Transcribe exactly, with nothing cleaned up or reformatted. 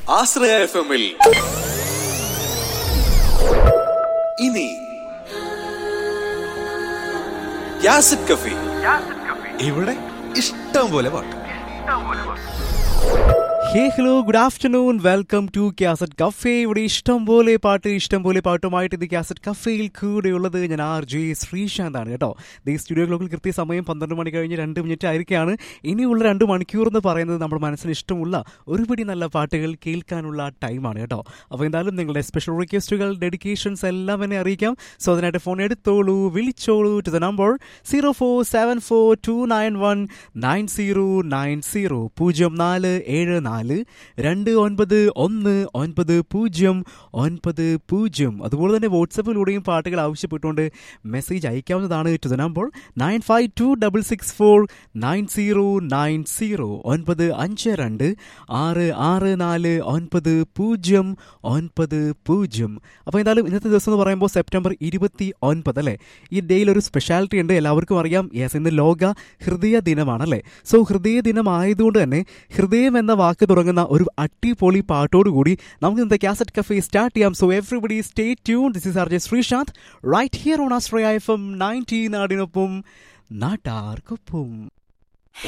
ആശ്രയ F എമ്മിൽ ഇനി യാസിഡ് കഫി. ഇവിടെ ഇഷ്ടം പോലെ പാട്ട്. ഹേ hello good afternoon, welcome to cassette cafe. ഇവിടെ ഇഷ്ടം പോലെ പാട്ട് ഇഷ്ടം പോലെ പാട്ടുമായിട്ട് ഇത് കാസറ്റ് കഫേയിൽ കൂടെയുള്ളത് ഞാൻ ആർ ജെ ശ്രീശാന്താണ് കേട്ടോ. ഈ സ്റ്റുഡിയോ ക്ലോക്കിൽ കൃത്യസമയം പന്ത്രണ്ട് മണി കഴിഞ്ഞ് രണ്ട് മിനിറ്റ് ആയിരിക്കുകയാണ്. ഇനിയുള്ള രണ്ട് മണിക്കൂർ എന്ന് പറയുന്നത് നമ്മുടെ മനസ്സിന് ഇഷ്ടമുള്ള ഒരുപടി നല്ല പാട്ടുകൾ കേൾക്കാനുള്ള ടൈമാണ് കേട്ടോ. അപ്പോൾ എന്തായാലും നിങ്ങളുടെ സ്പെഷ്യൽ റിക്വസ്റ്റുകൾ ഡെഡിക്കേഷൻസ് എല്ലാം എന്നെ അറിയിക്കാം. സോ അതിനായിട്ട് ഫോൺ എടുത്തോളൂ, വിളിച്ചോളൂ to the number zero four seven four to nine one nine zero nine zero പൂജ്യം നാല് ഏഴ് നാല് രണ്ട് ഒൻപത് ഒന്ന് ഒൻപത് പൂജ്യം ഒൻപത് പൂജ്യം. അതുപോലെ തന്നെ വാട്സപ്പിലൂടെയും പാട്ടുകൾ ആവശ്യപ്പെട്ടുകൊണ്ട് മെസ്സേജ് അയക്കാവുന്നതാണ് to the number nine five to double six four nine zero nine zero ഒൻപത് അഞ്ച് രണ്ട് ആറ് ആറ് നാല് ഒൻപത് പൂജ്യം ഒൻപത് പൂജ്യം. അപ്പോൾ എന്തായാലും ഇന്നത്തെ ദിവസം എന്ന് പറയുമ്പോൾ സെപ്റ്റംബർ ഇരുപത്തി ഒൻപത് അല്ലേ. ഈ ഡേയിൽ ഒരു സ്പെഷ്യാലിറ്റി ഉണ്ട്, എല്ലാവർക്കും അറിയാം. യെസ്, ഇന്ന് ലോക ഹൃദയ ദിനമാണല്ലേ. സോ ഹൃദയ ദിനം ആയതുകൊണ്ട് തന്നെ ഹൃദയം എന്ന വാക്ക് തുടങ്ങുന്ന ഒരു അടിപൊളി പാട്ടോടുകൂടി നമുക്ക് ഇന്നത്തെ കാസറ്റ് കഫേ സ്റ്റാർട്ട് ചെയ്യാം. So everybody stay tune. This is R J Sreesanth right here on Ashraya F M ninety. നാടിനൊപ്പം നാട്ടാർക്കൊപ്പം.